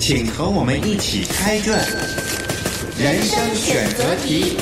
请和我们一起开卷人生选择题。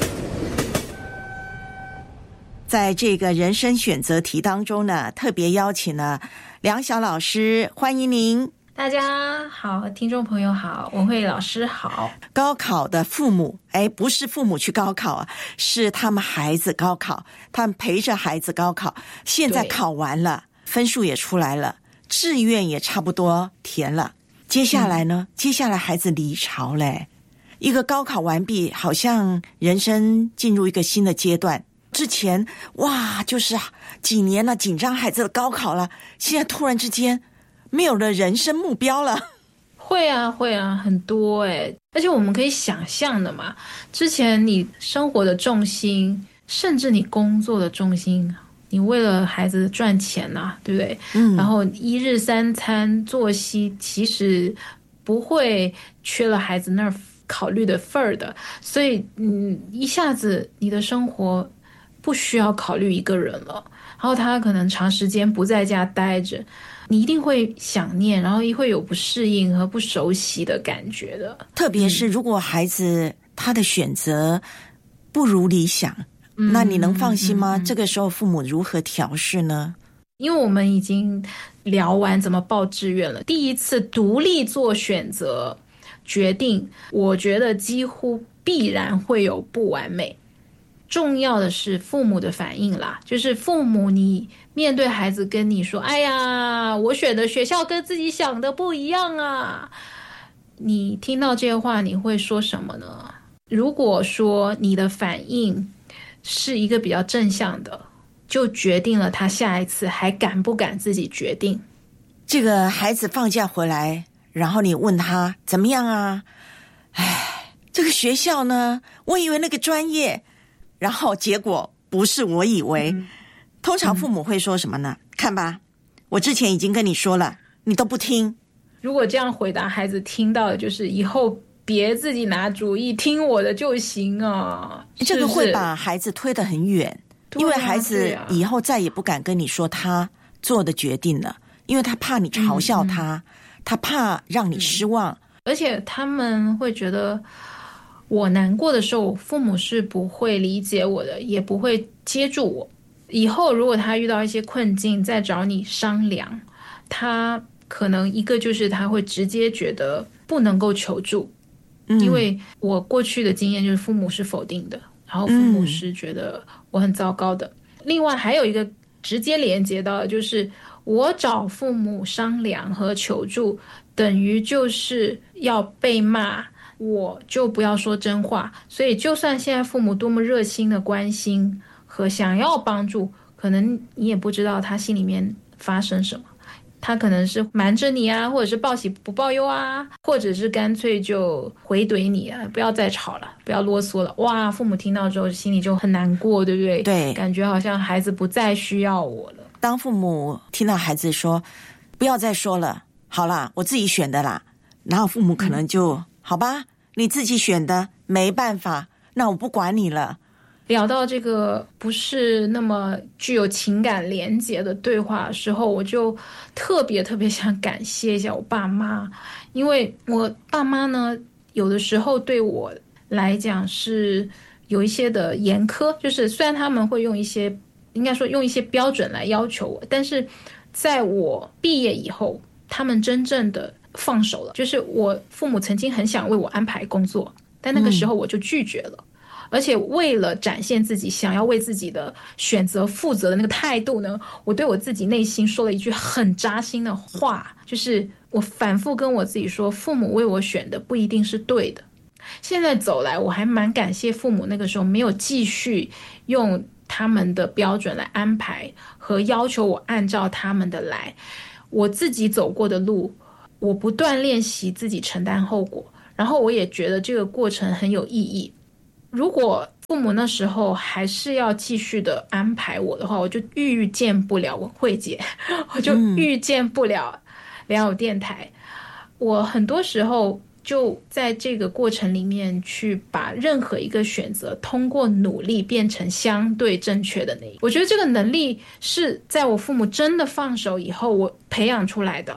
在这个人生选择题当中呢，特别邀请了梁晓老师，欢迎您。 大家好，听众朋友好，文慧老师好。 高考的父母，不是父母去高考啊，是他们孩子高考，他们陪着孩子高考，现在考完了，分数也出来了，志愿也差不多填了，接下来呢？接下来孩子离巢嘞，一个高考完毕，好像人生进入一个新的阶段。之前哇，就是几年了，紧张孩子的高考了，现在突然之间没有了人生目标了。 会啊，很多而且我们可以想象的嘛，之前你生活的重心，甚至你工作的重心，你为了孩子赚钱啊，对不对？然后一日三餐作息其实不会缺了孩子那儿考虑的份儿的，所以一下子你的生活不需要考虑一个人了，然后他可能长时间不在家待着，你一定会想念，然后也会有不适应和不熟悉的感觉的。 特别是如果孩子他的选择不如理想，那你能放心吗？这个时候父母如何调试呢？ 因为我们已经聊完怎么报志愿了，第一次独立做选择决定，我觉得几乎必然会有不完美。重要的是父母的反应啦，就是父母你面对孩子跟你说，哎呀，我选的学校跟自己想的不一样啊，你听到这些话你会说什么呢？如果说你的反应是一个比较正向的，就决定了他下一次还敢不敢自己决定。 这个孩子放假回来，然后你问他怎么样啊？这个学校呢，我以为那个专业，然后结果不是我以为。通常父母会说什么呢？看吧，我之前已经跟你说了，你都不听。 如果这样回答，孩子听到的就是以后别自己拿主意，听我的就行啊。 这个会把孩子推得很远，因为孩子以后再也不敢跟你说他做的决定了，因为他怕你嘲笑他，他怕让你失望， 而且他们会觉得我难过的时候，父母是不会理解我的，也不会接住我。以后如果他遇到一些困境再找你商量，他可能一个就是他会直接觉得不能够求助，因为我过去的经验就是父母是否定的，然后父母是觉得我很糟糕的。另外还有一个直接连接到的就是我找父母商量和求助，等于就是要被骂，我就不要说真话。所以就算现在父母多么热心的关心和想要帮助，可能你也不知道他心里面发生什么，他可能是瞒着你啊，或者是报喜不报忧啊，或者是干脆就回怼你啊，不要再吵了，不要啰嗦了。哇，父母听到之后心里就很难过，对不对？ 对， 感觉好像孩子不再需要我了。 当父母听到孩子说不要再说了，好啦，我自己选的啦，然后父母可能就好吧，你自己选的，没办法，那我不管你了。 聊到这个不是那么具有情感连结的对话的时候，我就特别想感谢一下我爸妈，因为我爸妈呢，有的时候对我来讲是有一些的严苛，就是虽然他们会用一些，应该说用一些标准来要求我，但是在我毕业以后，他们真正的放手了。就是我父母曾经很想为我安排工作，但那个时候我就拒绝了。而且为了展现自己想要为自己的选择负责的那个态度呢，我对我自己内心说了一句很扎心的话，就是我反复跟我自己说，父母为我选的不一定是对的。现在走来，我还蛮感谢父母那个时候没有继续用他们的标准来安排和要求我按照他们的来。我自己走过的路，我不断练习自己承担后果，然后我也觉得这个过程很有意义。如果父母那时候还是要继续的安排我的话，我就预见不了文慧姐，我就预见不了良友电台。我很多时候就在这个过程里面去把任何一个选择通过努力变成相对正确的那一个。我觉得这个能力是在我父母真的放手以后我培养出来的。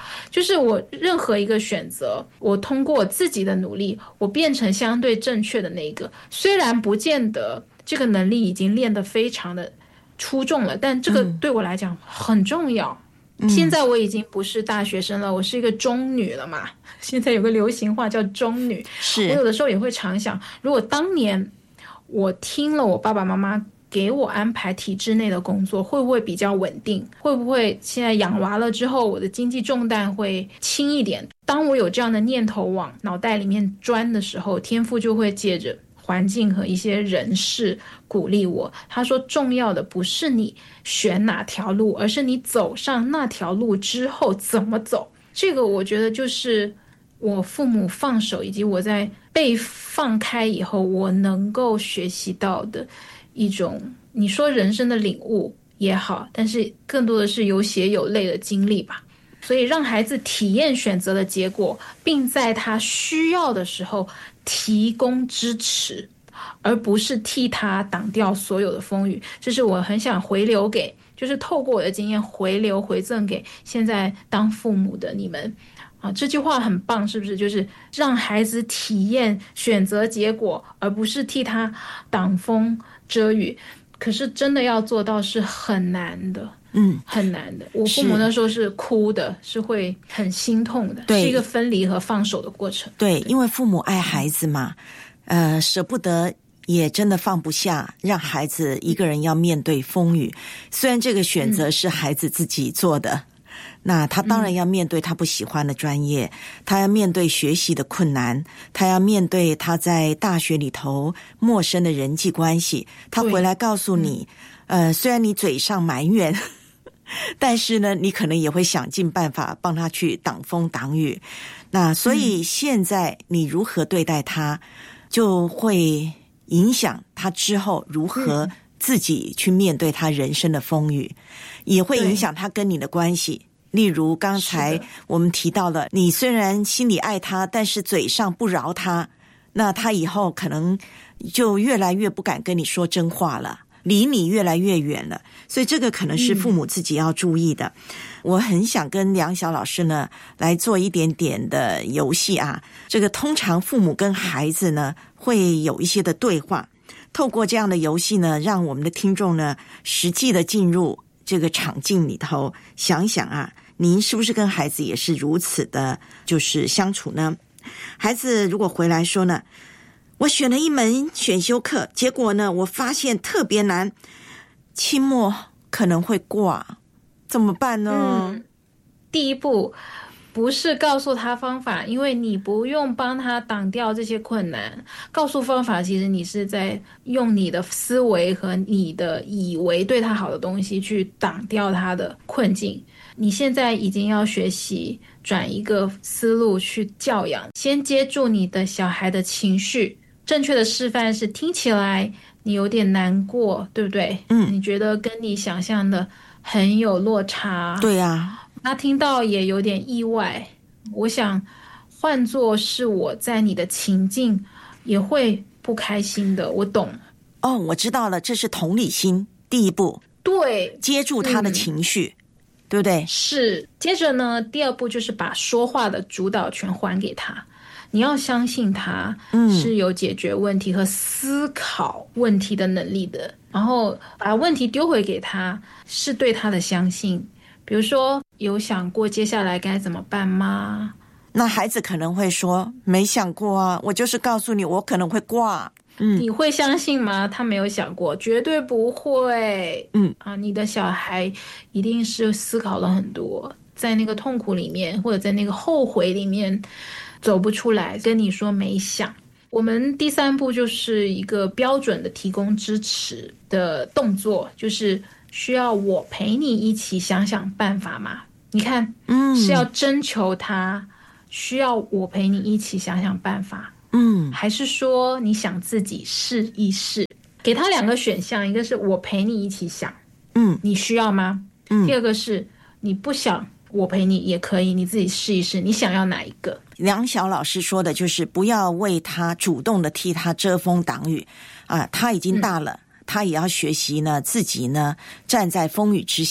就是我任何一个选择，我通过我自己的努力，我变成相对正确的那个，虽然不见得这个能力已经练得非常的出众了，但这个对我来讲很重要。现在我已经不是大学生了，我是一个中女了嘛。现在有个流行话叫中女， 是我有的时候也会常想，如果当年我听了我爸爸妈妈给我安排体制内的工作，会不会比较稳定？会不会现在养娃了之后，我的经济重担会轻一点？当我有这样的念头往脑袋里面钻的时候，天父就会借着环境和一些人事鼓励我。他说重要的不是你选哪条路，而是你走上那条路之后怎么走。这个我觉得就是我父母放手，以及我在被放开以后我能够学习到的一种，你说人生的领悟也好，但是更多的是有血有泪的经历吧。所以让孩子体验选择的结果，并在他需要的时候提供支持，而不是替他挡掉所有的风雨。这是我很想回流给，就是透过我的经验回赠给现在当父母的你们啊。这句话很棒，是不是？就是让孩子体验选择结果，而不是替他挡风遮雨。可是真的要做到是很难的。很难的。我父母那时候是哭的，是会很心痛的，是一个分离和放手的过程。 对，因为父母爱孩子嘛，舍不得，也真的放不下，让孩子一个人要面对风雨。虽然这个选择是孩子自己做的，那他当然要面对他不喜欢的专业，他要面对学习的困难，他要面对他在大学里头陌生的人际关系。他回来告诉你，虽然你嘴上埋怨，但是呢，你可能也会想尽办法帮他去挡风挡雨。那所以现在你如何对待他，就会影响他之后如何自己去面对他人生的风雨，也会影响他跟你的关系。例如刚才我们提到了，你虽然心里爱他，但是嘴上不饶他，那他以后可能就越来越不敢跟你说真话了，离你越来越远了。所以这个可能是父母自己要注意的。我很想跟梁晓老师呢来做一点点的游戏啊。这个通常父母跟孩子呢会有一些的对话，透过这样的游戏呢，让我们的听众呢实际的进入这个场景里头，想想啊，您是不是跟孩子也是如此的就是相处呢？孩子如果回来说呢，我选了一门选修课，结果呢我发现特别难，期末可能会挂，怎么办呢？ 第一步不是告诉他方法，因为你不用帮他挡掉这些困难。告诉方法，其实你是在用你的思维和你的以为对他好的东西去挡掉他的困境。你现在已经要学习转一个思路去教养，先接住你的小孩的情绪。正确的示范是听起来你有点难过，对不对？你觉得跟你想象的很有落差。 对啊。 那听到也有点意外，我想换作是我在你的情境也会不开心的，我懂。 哦，我知道了，这是同理心第一步。 对， 接住他的情绪，对不对？ 是。接着呢，第二步就是把说话的主导权还给他。你要相信他是有解决问题和思考问题的能力的，然后把问题丢回给他，是对他的相信。比如说，有想过接下来该怎么办吗？ 那孩子可能会说没想过啊，我就是告诉你我可能会挂。 你会相信吗？他没有想过，绝对不会。你的小孩一定是思考了很多，在那个痛苦里面或者在那个后悔里面走不出来，跟你说没想。我们第三步就是一个标准的提供支持的动作，就是需要我陪你一起想想办法嘛？你看，是要征求他，需要我陪你一起想想办法，还是说你想自己试一试？给他两个选项，一个是我陪你一起想，你需要吗？第二个是你不想我陪你也可以，你自己试一试，你想要哪一个？ 梁晓老师说的就是不要为他主动的替他遮风挡雨啊，他已经大了。他也要学习呢，自己呢站在风雨之下，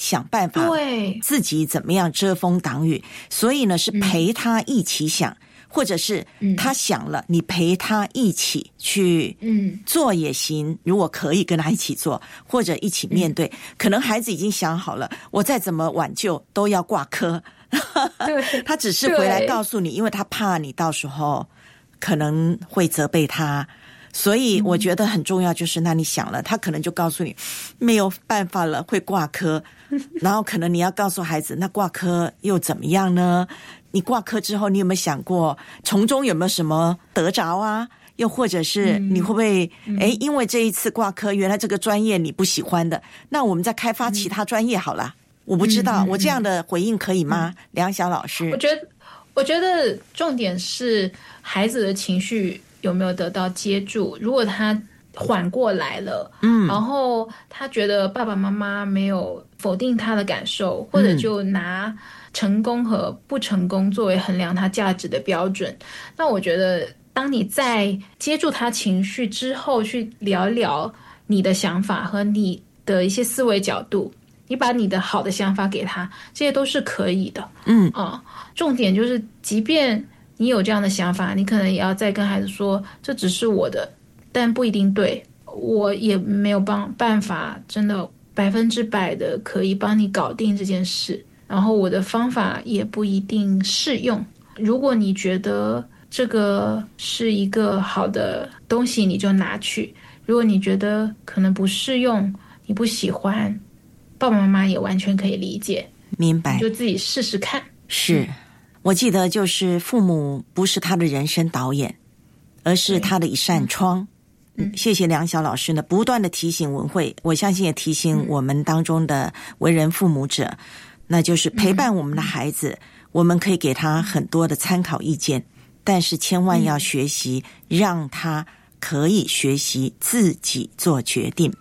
想办法自己怎么样遮风挡雨，所以呢是陪他一起想，或者是他想了，你陪他一起去做也行，如果可以跟他一起做，或者一起面对。可能孩子已经想好了，我再怎么挽救都要挂科，他只是回来告诉你，因为他怕你到时候可能会责备他。所以我觉得很重要，就是那你想了，他可能就告诉你没有办法了，会挂科，然后可能你要告诉孩子，那挂科又怎么样呢？你挂科之后，你有没有想过从中有没有什么得着啊？又或者是你会不会因为这一次挂科，原来这个专业你不喜欢的，那我们再开发其他专业好了。我不知道我这样的回应可以吗？梁晓老师， 我觉得重点是孩子的情绪有没有得到接住。如果他缓过来了，然后他觉得爸爸妈妈没有否定他的感受，或者就拿成功和不成功作为衡量他价值的标准，那我觉得当你在接住他情绪之后，去聊聊你的想法和你的一些思维角度，你把你的好的想法给他，这些都是可以的。重点就是即便你有这样的想法，你可能也要再跟孩子说，这只是我的，但不一定对，我也没有办法真的100%的可以帮你搞定这件事，然后我的方法也不一定适用。如果你觉得这个是一个好的东西，你就拿去，如果你觉得可能不适用，你不喜欢，爸爸妈妈也完全可以理解。 明白， 你就自己试试看。 是，我记得就是父母不是他的人生导演，而是他的一扇窗。谢谢梁晓老师呢，不断的提醒文慧，我相信也提醒我们当中的为人父母者，那就是陪伴我们的孩子，我们可以给他很多的参考意见，但是千万要学习，让他可以学习自己做决定。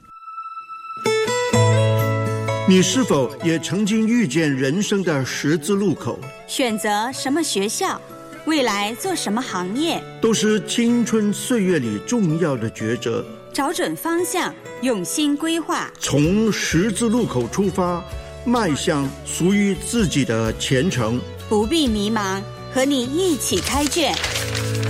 你是否也曾经遇见人生的十字路口？ 选择什么学校，未来做什么行业， 都是青春岁月里重要的抉择。 找准方向，用心规划， 从十字路口出发，迈向属于自己的前程。 不必迷茫，和你一起开卷。